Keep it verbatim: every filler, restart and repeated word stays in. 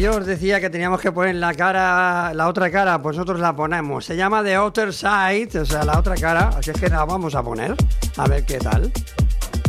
yo os decía que teníamos que poner la cara, la otra cara, pues nosotros la ponemos. Se llama The Other Side, o sea, la otra cara, así es que la vamos a poner, a ver qué tal.